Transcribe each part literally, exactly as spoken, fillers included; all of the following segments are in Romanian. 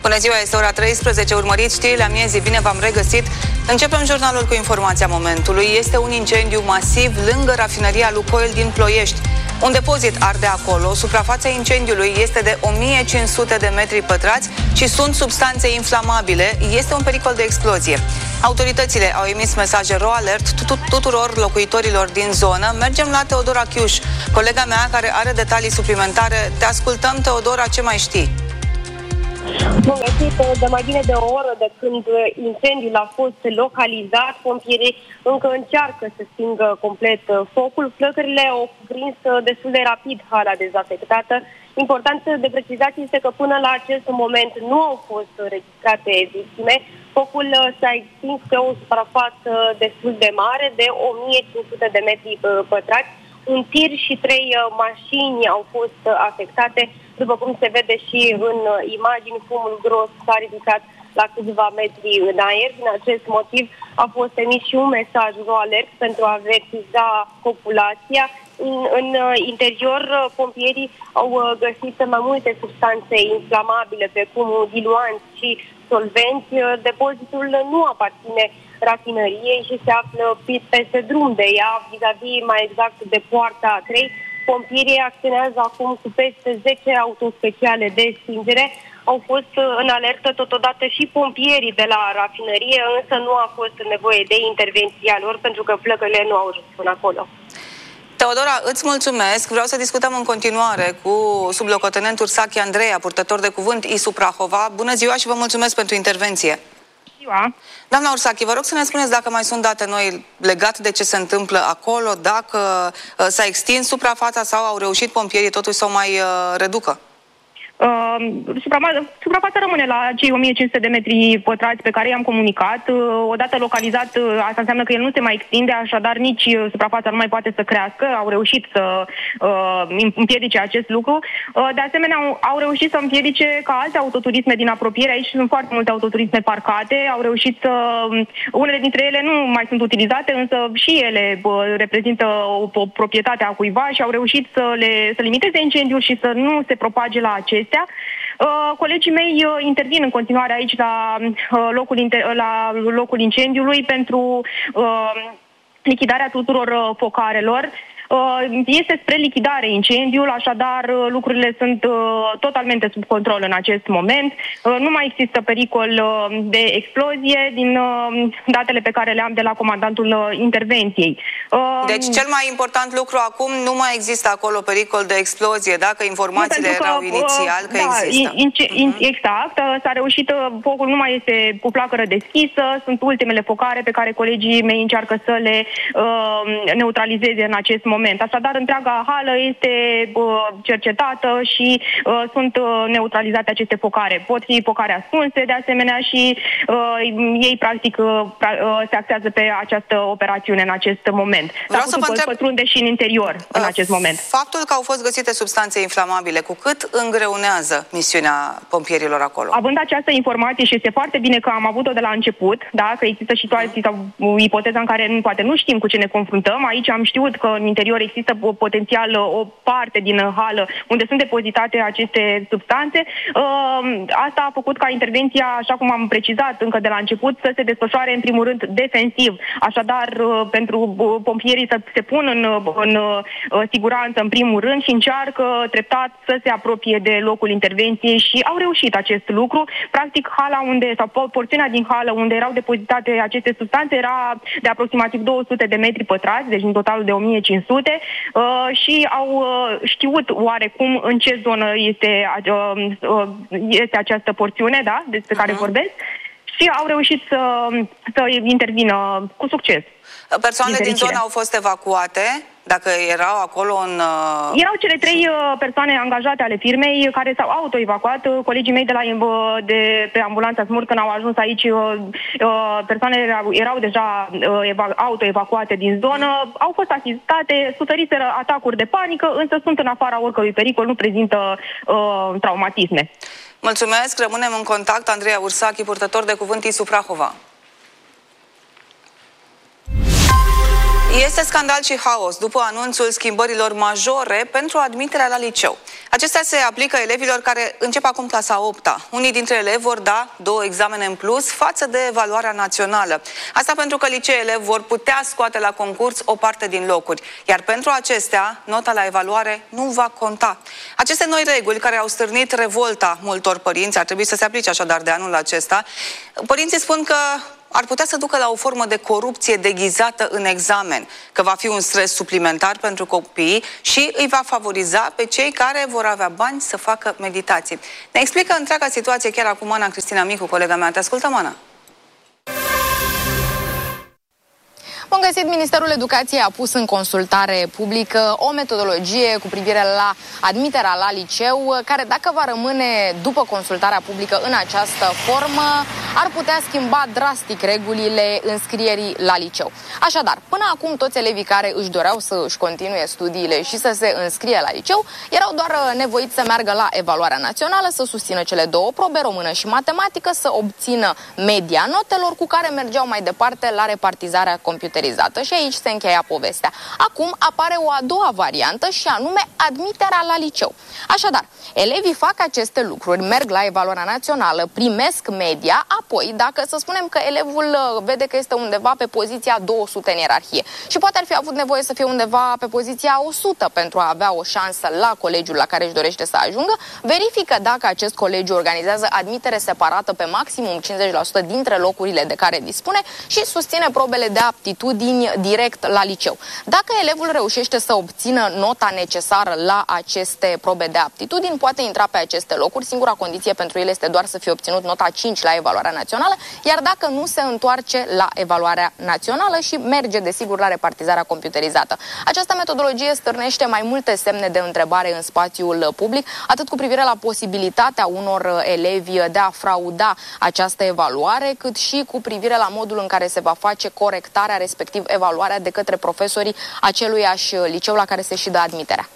Bună ziua, este ora treisprezece, urmăriți știrile amiezii, bine v-am regăsit. Începem jurnalul cu informația momentului. Este un incendiu masiv lângă rafinăria Lukoil din Ploiești. Un depozit arde acolo, suprafața incendiului este de o mie cinci sute de metri pătrați și sunt substanțe inflamabile, este un pericol de explozie. Autoritățile au emis mesaje ro alert tuturor locuitorilor din zonă. Mergem la Teodora Chiuș, colega mea care are detalii suplimentare. Te ascultăm, Teodora, ce mai știi? Bun găsit, de mai bine de o oră de când incendiul a fost localizat, pompierii încă încearcă să stingă complet focul. Flăcările au prins destul de rapid hala dezafectată. Important de precizat este că până la acest moment nu au fost registrate victime. Focul s-a extins pe o suprafață destul de mare, de o mie cinci sute de metri pătrați. Un tir și trei mașini au fost afectate. După cum se vede și în imagini, fumul gros s-a ridicat la câțiva metri în aer. Din acest motiv a fost emis și un mesaj ro alert pentru a avertiza populația. În, în interior, pompierii au găsit mai multe substanțe inflamabile, precum diluanți și solvenți. Depozitul nu aparține rafinăriei și se află peste drum de ea, vis-a-vis mai exact de poarta trei. Pompierii acționează acum cu peste zece autospeciale de stingere. Au fost în alertă totodată și pompierii de la rafinărie, însă nu a fost nevoie de intervenția lor pentru că flăcările nu au ajuns până acolo. Teodora, îți mulțumesc. Vreau să discutăm în continuare cu sublocotenent Ursachi Andreea, purtător de cuvânt I S U Prahova. Bună ziua și vă mulțumesc pentru intervenție. Doamna Ursachi, vă rog să ne spuneți dacă mai sunt date noi legate de ce se întâmplă acolo, dacă uh, s-a extins suprafața sau au reușit pompierii totuși să o mai uh, reducă? Uh, suprafața rămâne la cei o mie cinci sute de metri pătrați pe care i-am comunicat. Uh, odată localizat, uh, asta înseamnă că el nu se mai extinde, așadar nici uh, suprafața nu mai poate să crească. Au reușit să uh, împiedice acest lucru. Uh, de asemenea, au, au reușit să împiedice ca alte autoturisme din apropiere. Aici sunt foarte multe autoturisme parcate. Au reușit să... Uh, unele dintre ele nu mai sunt utilizate, însă și ele uh, reprezintă o, o proprietate a cuiva și au reușit să, le, să limiteze incendiul și să nu se propage la acestea. Uh, colegii mei uh, intervin în continuare aici la, uh, locul, la locul incendiului pentru uh, lichidarea tuturor uh, focarelor. Uh, este spre lichidare incendiul, așadar uh, lucrurile sunt uh, totalmente sub control în acest moment. Uh, nu mai există pericol uh, de explozie din uh, datele pe care le am de la comandantul uh, intervenției. Uh, deci cel mai important lucru acum, nu mai există acolo pericol de explozie, dacă informațiile că, erau inițial că da, există. In, in, uh-huh. Exact, s-a reușit, focul nu mai este cu flacără deschisă, sunt ultimele focare pe care colegii mei încearcă să le uh, neutralizeze în acest moment. Moment. Așadar, întreaga hală este uh, cercetată și uh, sunt uh, neutralizate aceste focare. Pot fi focare ascunse, de asemenea, și uh, ei, practic, uh, uh, se axează pe această operațiune în acest moment. Vreau să vă întreb... pătrunde și în interior în uh, acest moment. Faptul că au fost găsite substanțe inflamabile, cu cât îngreunează misiunea pompierilor acolo? Având această informație, și este foarte bine că am avut-o de la început, da, că există situații sau ipoteza în care poate nu știm cu ce ne confruntăm. Aici am știut că în interior există o potențial o parte din hală unde sunt depozitate aceste substanțe. Asta a făcut ca intervenția, așa cum am precizat încă de la început, să se desfășoare în primul rând defensiv. Așadar, pentru pompierii să se pună în, în siguranță în primul rând și încearcă treptat să se apropie de locul intervenției și au reușit acest lucru. Practic, hala unde, sau porțiunea din hală unde erau depozitate aceste substanțe era de aproximativ două sute de metri pătrați, deci în totalul de o mie cinci sute. Uh, și au uh, știut oarecum în ce zonă este, uh, uh, este această porțiune, da, despre uh-huh. care vorbesc, și au reușit să, să intervină cu succes. Persoanele din zonă au fost evacuate? Dacă erau acolo în... Uh... Erau cele trei uh, persoane angajate ale firmei care s-au auto-evacuat. Colegii mei de, la, uh, de pe ambulanța Smur, când au ajuns aici, uh, uh, persoanele erau, erau deja uh, auto-evacuate din zonă. Au fost asistate, suferiseră atacuri de panică, însă sunt în afara oricărui pericol, nu prezintă uh, traumatisme. Mulțumesc, rămânem în contact. Andreea Ursachi, purtător de cuvânt I S U Prahova. Este scandal și haos după anunțul schimbărilor majore pentru admiterea la liceu. Acestea se aplică elevilor care încep acum clasa a opta. Unii dintre elevi vor da două examene în plus față de evaluarea națională. Asta pentru că liceele vor putea scoate la concurs o parte din locuri, iar pentru acestea nota la evaluare nu va conta. Aceste noi reguli care au stârnit revolta multor părinți ar trebui să se aplice așadar de anul acesta. Părinții spun că ar putea să ducă la o formă de corupție deghizată în examen, că va fi un stres suplimentar pentru copii și îi va favoriza pe cei care vor avea bani să facă meditații. Ne explică întreaga situație chiar acum Ana Cristina Micu, colega mea. Te ascultăm, Ana. Bun găsit! Ministerul Educației a pus în consultare publică o metodologie cu privire la admiterea la liceu, care, dacă va rămâne după consultarea publică în această formă, ar putea schimba drastic regulile înscrierii la liceu. Așadar, până acum toți elevii care își doreau să își continue studiile și să se înscrie la liceu erau doar nevoiți să meargă la evaluarea națională, să susțină cele două probe, română și matematică, să obțină media notelor cu care mergeau mai departe la repartizarea computerizată. Și aici se încheia povestea. Acum apare o a doua variantă și anume admiterea la liceu. Așadar, elevii fac aceste lucruri, merg la evaluarea națională, primesc media, apoi, dacă să spunem că elevul vede că este undeva pe poziția două sute în ierarhie și poate ar fi avut nevoie să fie undeva pe poziția o sută pentru a avea o șansă la colegiul la care își dorește să ajungă, verifică dacă acest colegiu organizează admitere separată pe maximum cincizeci la sută dintre locurile de care dispune și susține probele de aptitudini direct la liceu. Dacă elevul reușește să obțină nota necesară la aceste probe de aptitudini, poate intra pe aceste locuri. Singura condiție pentru el este doar să fie obținut nota cinci la evaluarea națională, iar dacă nu, se întoarce la evaluarea națională și merge, desigur, la repartizarea computerizată. Această metodologie stârnește mai multe semne de întrebare în spațiul public, atât cu privire la posibilitatea unor elevi de a frauda această evaluare, cât și cu privire la modul în care se va face corectarea, respectiv evaluarea de către profesorii aceluiași liceu la care se și dă admiterea.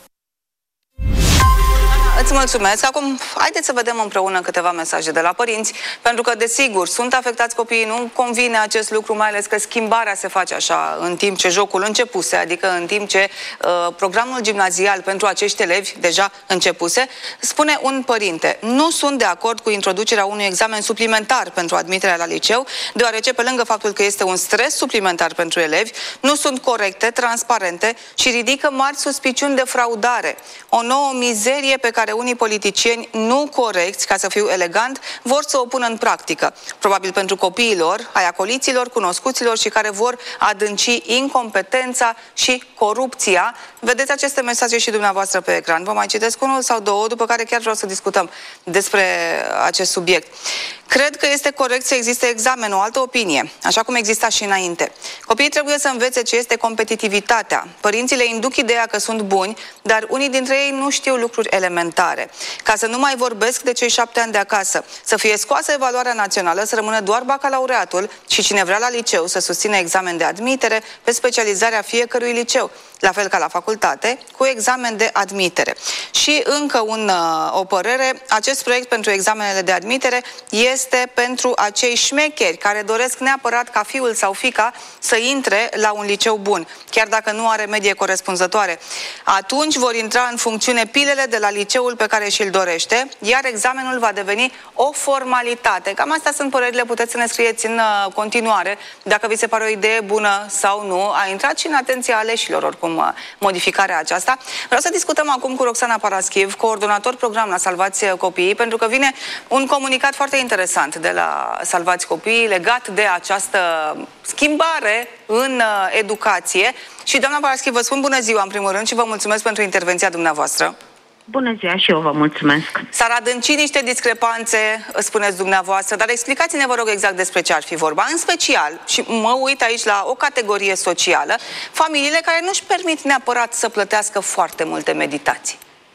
Îți mulțumesc. Acum, haideți să vedem împreună câteva mesaje de la părinți, pentru că, desigur, sunt afectați copiii, nu convine acest lucru, mai ales că schimbarea se face așa în timp ce jocul începuse, adică în timp ce uh, programul gimnazial pentru acești elevi deja începuse. Spune un părinte: nu sunt de acord cu introducerea unui examen suplimentar pentru admiterea la liceu, deoarece, pe lângă faptul că este un stres suplimentar pentru elevi, nu sunt corecte, transparente și ridică mari suspiciuni de fraudare. O nouă mizerie pe care unii politicieni nu corecți, ca să fiu elegant, vor să o pună în practică. Probabil pentru copiilor, ai acoliților, cunoscuților și care vor adânci incompetența și corupția. Vedeți aceste mesaje și dumneavoastră pe ecran. Vă mai citesc unul sau două, după care chiar vreau să discutăm despre acest subiect. Cred că este corect să existe examen, o altă opinie, așa cum exista și înainte. Copiii trebuie să învețe ce este competitivitatea. Părinții le induc ideea că sunt buni, dar unii dintre ei nu știu lucruri elementare. Ca să nu mai vorbesc de cei șapte ani de acasă, să fie scoasă evaluarea națională, să rămână doar bacalaureatul și cine vrea la liceu să susțină examen de admitere pe specializarea fiecărui liceu, la fel ca la facultate, cu examen de admitere. Și încă un, o părere: acest proiect pentru examenele de admitere este pentru acei șmecheri care doresc neapărat ca fiul sau fiica să intre la un liceu bun, chiar dacă nu are medie corespunzătoare. Atunci vor intra în funcțiune pilele de la liceul pe care și-l dorește, iar examenul va deveni o formalitate. Cam astea sunt părerile, puteți să ne scrieți în continuare dacă vi se pare o idee bună sau nu. A intrat și în atenția aleșilor, oricum, modificarea aceasta. Vreau să discutăm acum cu Roxana Paraschiv, coordonator program la Salvați Copiii, pentru că vine un comunicat foarte interesant de la Salvați Copiii legat de această schimbare în educație. Și, doamna Paraschiv, vă spun bună ziua în primul rând și vă mulțumesc pentru intervenția dumneavoastră. Bună ziua, și eu vă mulțumesc. S-ar adânci niște discrepanțe, spuneți dumneavoastră, dar explicați-ne, vă rog, exact despre ce ar fi vorba. În special, și mă uit aici la o categorie socială, familiile care nu-și permit neapărat să plătească foarte multe meditații.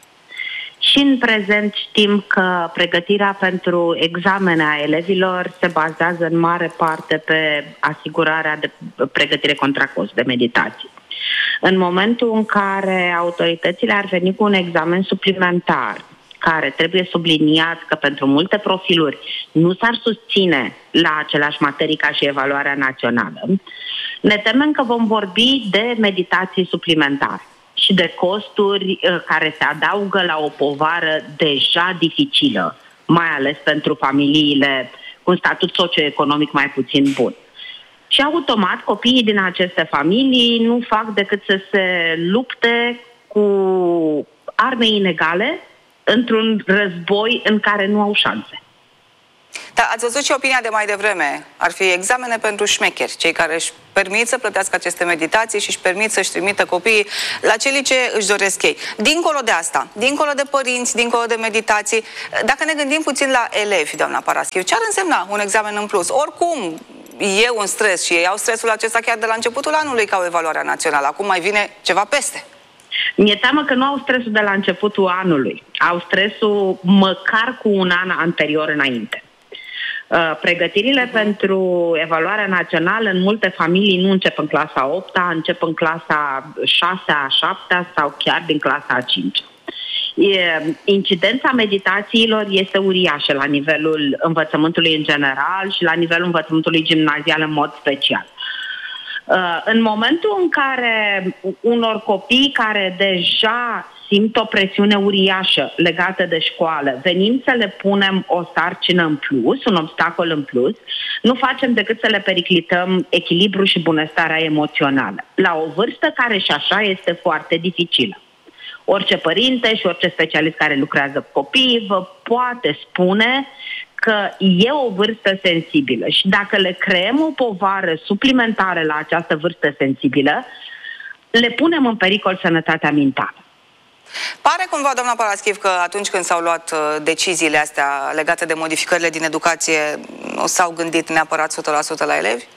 Și în prezent știm că pregătirea pentru examene a elevilor se bazează în mare parte pe asigurarea de pregătire contra cost de meditații. În momentul în care autoritățile ar veni cu un examen suplimentar, care trebuie subliniat că pentru multe profiluri nu s-ar susține la aceleași materii ca și evaluarea națională, Ne temem că vom vorbi de meditații suplimentare și de costuri care se adaugă la o povară deja dificilă, mai ales pentru familiile cu un statut socioeconomic mai puțin bun. Și automat copiii din aceste familii nu fac decât să se lupte cu arme inegale într-un război în care nu au șanse. Da, ați văzut și opinia de mai devreme. Ar fi examene pentru șmecheri, cei care își permit să plătească aceste meditații și își permit să-și trimită copiii la cele ce își doresc ei. Dincolo de asta, dincolo de părinți, dincolo de meditații, dacă ne gândim puțin la elevi, doamna Paraschiv, ce ar însemna un examen în plus? Oricum, e un stres și ei au stresul acesta chiar de la începutul anului ca o evaluare națională. Acum mai vine ceva peste. Mi-e teamă că nu au stresul de la începutul anului. Au stresul măcar cu un an anterior înainte. Uh, pregătirile uh-huh. pentru evaluarea națională în multe familii nu încep în clasa a opta, încep în clasa șasea, a șaptea sau chiar din clasa a cincea. Incidența meditațiilor este uriașă la nivelul învățământului în general și la nivelul învățământului gimnazial în mod special. În momentul în care unor copii care deja simt o presiune uriașă legată de școală, venim să le punem o sarcină în plus, un obstacol în plus, nu facem decât să le periclităm echilibrul și bunăstarea emoțională, la o vârstă care și așa este foarte dificilă. Orice părinte și orice specialist care lucrează cu copii vă poate spune că e o vârstă sensibilă și dacă le creăm o povară suplimentară la această vârstă sensibilă, le punem în pericol sănătatea mentală. Pare cumva, doamna Paraschiv, că atunci când s-au luat deciziile astea legate de modificările din educație, nu s-au gândit neapărat o sută la sută la elevi?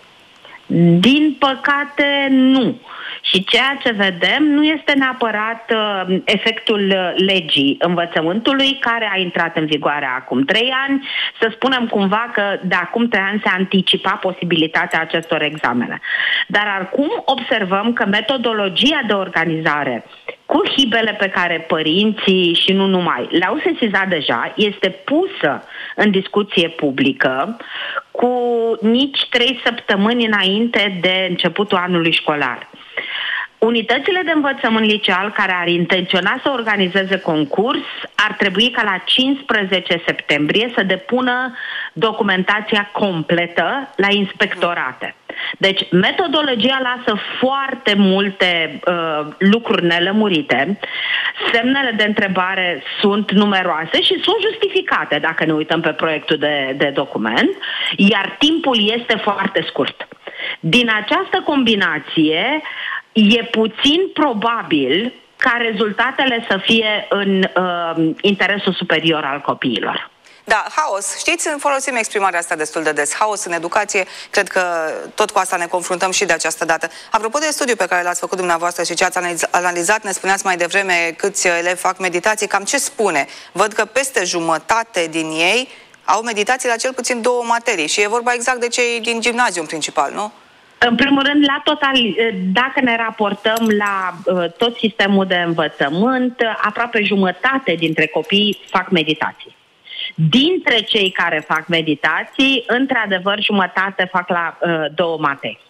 Din păcate, nu. Și ceea ce vedem nu este neapărat uh, efectul legii învățământului care a intrat în vigoare acum trei ani. Să spunem cumva că de acum trei ani se anticipa posibilitatea acestor examene. Dar acum observăm că metodologia de organizare cu hibele pe care părinții și nu numai le-au sesizat deja, este pusă în discuție publică cu nici trei săptămâni înainte de începutul anului școlar. Unitățile de învățământ liceal care ar intenționa să organizeze concurs ar trebui ca la cincisprezece septembrie să depună documentația completă la inspectorate. Deci metodologia lasă foarte multe uh, lucruri nelămurite, semnele de întrebare sunt numeroase și sunt justificate dacă ne uităm pe proiectul de, de document, iar timpul este foarte scurt. Din această combinație e puțin probabil ca rezultatele să fie în uh, interesul superior al copiilor. Da, haos. Știți, folosim exprimarea asta destul de des. Haos în educație. Cred că tot cu asta ne confruntăm și de această dată. Apropo de studiul pe care l-ați făcut dumneavoastră și ce ați analizat, ne spuneați mai devreme câți elevi fac meditații. Cam ce spune? Văd că peste jumătate din ei au meditații la cel puțin două materii. Și e vorba exact de cei din gimnaziu în principal, nu? În primul rând, la total, dacă ne raportăm la uh, tot sistemul de învățământ, aproape jumătate dintre copii fac meditații. Dintre cei care fac meditații, într-adevăr, jumătate fac la uh, două materii.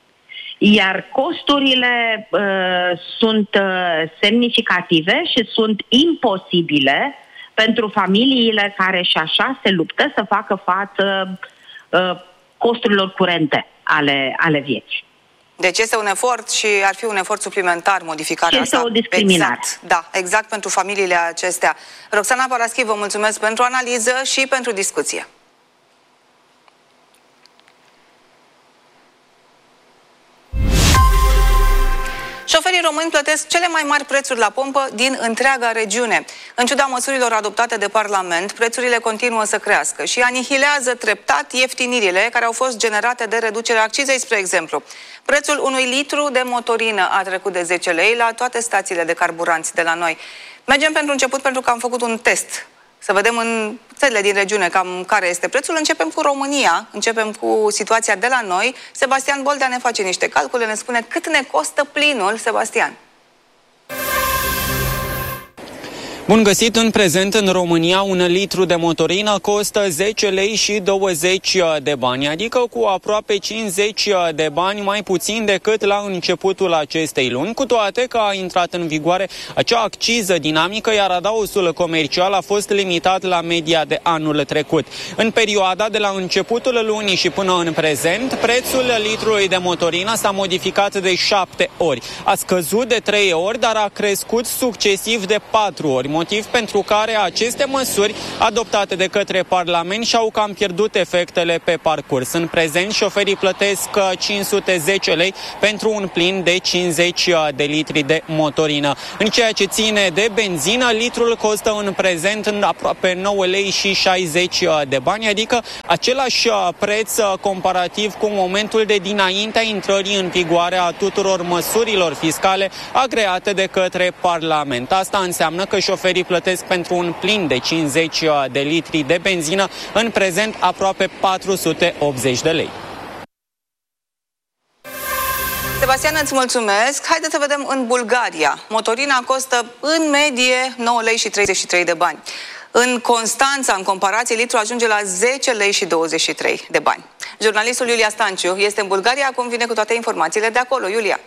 Iar costurile uh, sunt uh, semnificative și sunt imposibile pentru familiile care și așa se luptă să facă față uh, costurilor curente ale, ale vieții. Deci este un efort și ar fi un efort suplimentar modificarea este asta. O discriminare. Exact, da, exact pentru familiile acestea. Roxana Paraschiv, vă mulțumesc pentru analiză și pentru discuție. Șoferii români plătesc cele mai mari prețuri la pompă din întreaga regiune. În ciuda măsurilor adoptate de Parlament, prețurile continuă să crească și anihilează treptat ieftinirile care au fost generate de reducerea accizei, spre exemplu. Prețul unui litru de motorină a trecut de zece lei la toate stațiile de carburanți de la noi. Mergem pentru început pentru că am făcut un test. Să vedem în țările din regiune cam care este prețul. Începem cu România, începem cu situația de la noi. Sebastian Boldea ne face niște calcule, ne spune cât ne costă plinul. Sebastian. Bun găsit! În prezent, în România, un litru de motorină costă zece lei și douăzeci de bani, adică cu aproape cincizeci de bani mai puțin decât la începutul acestei luni, cu toate că a intrat în vigoare acea acciză dinamică, iar adausul comercial a fost limitat la media de anul trecut. În perioada de la începutul lunii și până în prezent, prețul litrului de motorină s-a modificat de șapte ori. A scăzut de trei ori, dar a crescut succesiv de patru ori, motiv pentru care aceste măsuri adoptate de către Parlament și-au cam pierdut efectele pe parcurs. În prezent, șoferii plătesc cinci sute zece lei pentru un plin de cincizeci de litri de motorină. În ceea ce ține de benzină, litrul costă în prezent în aproape nouă lei și șaizeci de bani, adică același preț comparativ cu momentul de dinaintea intrării în vigoare a tuturor măsurilor fiscale agreate de către Parlament. Asta înseamnă că șoferii plătesc pentru un plin de cincizeci de litri de benzină în prezent aproape patru sute optzeci de lei. Sebastian, îți mulțumesc. Haideți să vedem în Bulgaria. Motorina costă în medie nouă lei și treizeci și trei de bani. În Constanța, în comparație, litrul ajunge la zece lei și douăzeci și trei de bani. Jurnalistul Iulia Stanciu este în Bulgaria, acum vine cu toate informațiile de acolo. Iulia.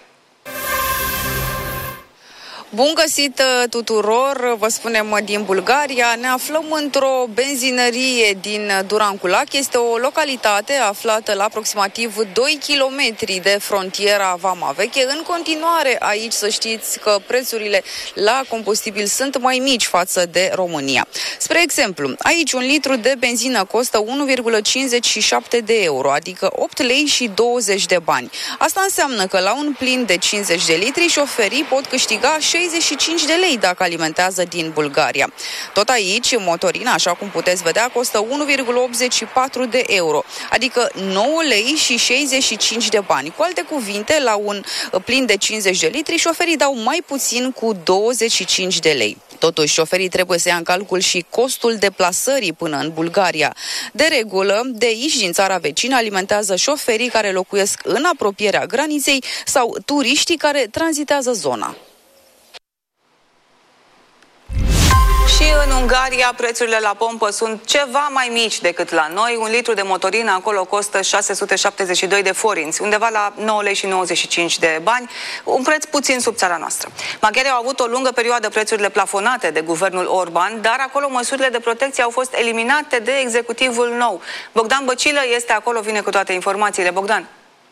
Bun găsit tuturor, vă spunem din Bulgaria. Ne aflăm într-o benzinărie din Duranculac. Este o localitate aflată la aproximativ doi kilometri de frontiera Vama Veche. În continuare, aici să știți că prețurile la combustibil sunt mai mici față de România. Spre exemplu, aici un litru de benzină costă unu virgulă cincizeci și șapte de euro, adică opt lei și douăzeci de bani. Asta înseamnă că la un plin de cincizeci de litri, șoferii pot câștiga șaizeci și cinci de lei dacă alimentează din Bulgaria. Tot aici, motorina, așa cum puteți vedea, costă unu virgulă optzeci și patru de euro, adică nouă lei și șaizeci și cinci de bani. Cu alte cuvinte, la un plin de cincizeci de litri, șoferii dau mai puțin cu douăzeci și cinci de lei. Totuși, șoferii trebuie să ia în calcul și costul deplasării până în Bulgaria. De regulă, de aici, din țara vecină, alimentează șoferii care locuiesc în apropierea graniței sau turiștii care tranzitează zona. Și în Ungaria prețurile la pompă sunt ceva mai mici decât la noi. Un litru de motorină acolo costă șase sute șaptezeci și doi de forinți, undeva la nouă lei și nouăzeci și cinci de bani, un preț puțin sub țara noastră. Maghiarii au avut o lungă perioadă prețurile plafonate de guvernul Orban, dar acolo măsurile de protecție au fost eliminate de executivul nou. Bogdan Băcilă este acolo, vine cu toate informațiile. Bogdan.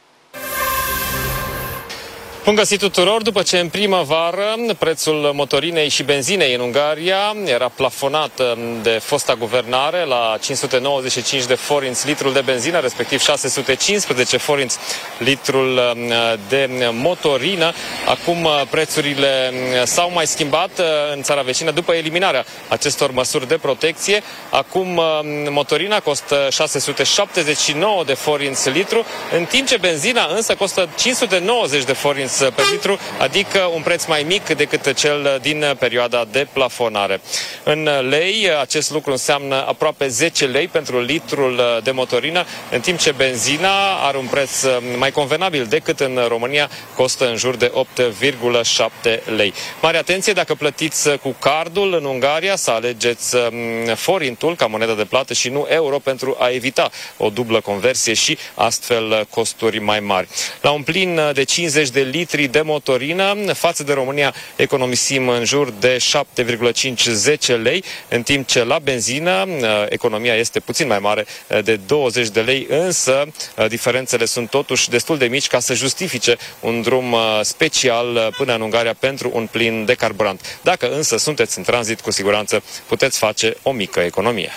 Bun găsit tuturor! După ce în primăvară prețul motorinei și benzinei în Ungaria era plafonat de fosta guvernare la cinci sute nouăzeci și cinci de forinți litrul de benzină, respectiv șase sute cincisprezece forinți litrul de motorină, acum prețurile s-au mai schimbat în țara vecină după eliminarea acestor măsuri de protecție. Acum motorina costă șase sute șaptezeci și nouă de forinți litru, în timp ce benzina însă costă cinci sute nouăzeci de forinți pe litru, adică un preț mai mic decât cel din perioada de plafonare. În lei, acest lucru înseamnă aproape zece lei pentru litrul de motorină, în timp ce benzina are un preț mai convenabil decât în România, costă în jur de opt virgulă șapte lei. Mare atenție, dacă plătiți cu cardul în Ungaria, să alegeți forintul ca monedă de plată și nu euro pentru a evita o dublă conversie și astfel costuri mai mari. La un plin de cincizeci de litri de motorină, față de România economisim în jur de șapte virgulă cinci zece lei, în timp ce la benzină economia este puțin mai mare, de douăzeci de lei, însă diferențele sunt totuși destul de mici ca să justifice un drum special până în Ungaria pentru un plin de carburant. Dacă însă sunteți în tranzit, cu siguranță puteți face o mică economie.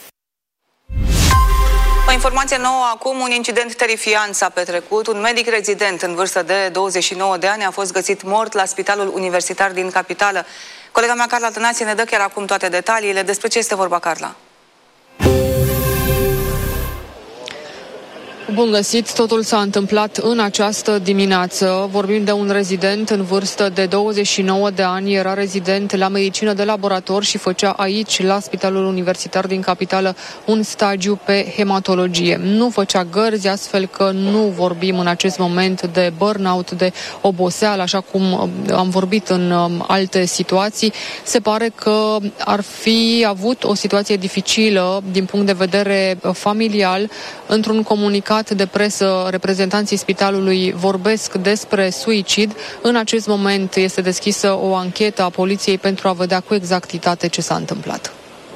O informație nouă acum, un incident terifiant s-a petrecut. Un medic rezident în vârstă de douăzeci și nouă de ani a fost găsit mort la Spitalul Universitar din capitală. Colega mea, Carla Tănație, ne dă chiar acum toate detaliile. Despre ce este vorba, Carla? Bun găsit! Totul s-a întâmplat în această dimineață. Vorbim de un rezident în vârstă de douăzeci și nouă de ani. Era rezident la medicină de laborator și făcea aici, la Spitalul Universitar din Capitală, un stagiu pe hematologie. Nu făcea gărzi, astfel că nu vorbim în acest moment de burnout, de oboseală, așa cum am vorbit în alte situații. Se pare că ar fi avut o situație dificilă din punct de vedere familial. Într-un comunicat de presă, reprezentanții spitalului vorbesc despre suicid. În acest moment este deschisă o anchetă a poliției pentru a vedea cu exactitate ce s-a întâmplat.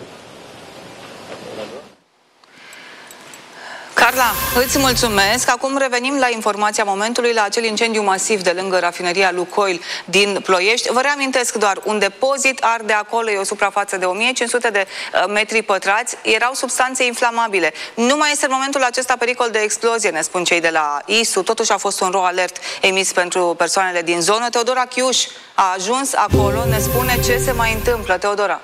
Carla, îți mulțumesc. Acum revenim la informația momentului, la acel incendiu masiv de lângă rafineria Lukoil din Ploiești. Vă reamintesc doar, un depozit arde acolo, e o suprafață de o mie cinci sute de metri pătrați, erau substanțe inflamabile. Nu mai este în momentul acesta pericol de explozie, ne spun cei de la I S U, totuși a fost un ro alert emis pentru persoanele din zonă. Teodora Chiuș a ajuns acolo, ne spune ce se mai întâmplă. Teodora.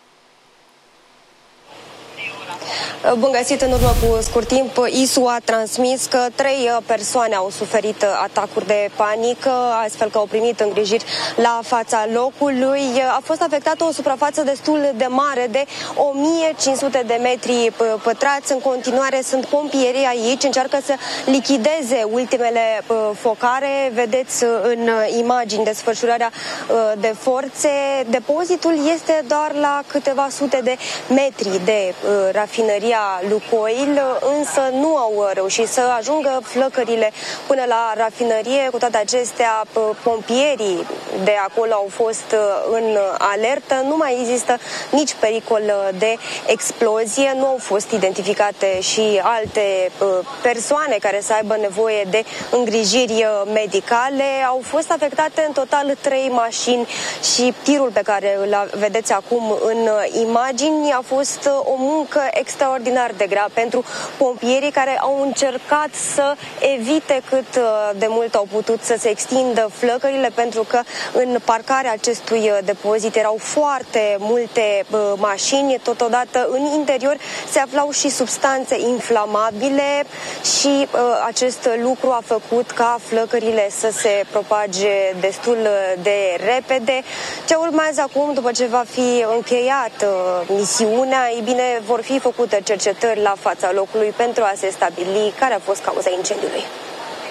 Bun găsit, în urmă cu scurt timp, I S U a transmis că trei persoane au suferit atacuri de panică, astfel că au primit îngrijiri la fața locului. A fost afectată o suprafață destul de mare, de o mie cinci sute de metri pătrați. În continuare sunt pompierii aici, încearcă să lichideze ultimele focare. Vedeți în imagini desfășurarea de forțe. Depozitul este doar la câteva sute de metri de rafinerie Lukoil, însă nu au reușit să ajungă flăcările până la rafinărie. Cu toate acestea, pompierii de acolo au fost în alertă. Nu mai există nici pericol de explozie. Nu au fost identificate și alte persoane care să aibă nevoie de îngrijiri medicale. Au fost afectate în total trei mașini și tirul pe care îl vedeți acum în imagini a fost o muncă extraordinară de grea pentru pompierii care au încercat să evite cât de mult au putut să se extindă flăcările, pentru că în parcarea acestui depozit erau foarte multe mașini, totodată în interior se aflau și substanțe inflamabile și acest lucru a făcut ca flăcările să se propage destul de repede. Ce urmează acum, după ce va fi încheiat misiunea, ei bine, vor fi făcute cercetări la fața locului pentru a se stabili care a fost cauza incendiului.